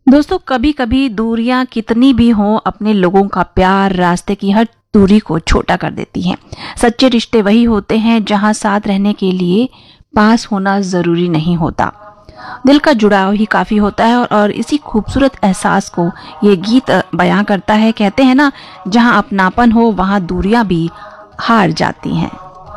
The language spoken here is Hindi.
दोस्तों, कभी कभी दूरियां कितनी भी हों, अपने लोगों का प्यार रास्ते की हर दूरी को छोटा कर देती हैं। सच्चे रिश्ते वही होते हैं जहां साथ रहने के लिए पास होना जरूरी नहीं होता, दिल का जुड़ाव ही काफी होता है। और इसी खूबसूरत एहसास को ये गीत बयां करता है। कहते हैं ना, जहां अपनापन हो वहां दूरियां भी हार जाती हैं।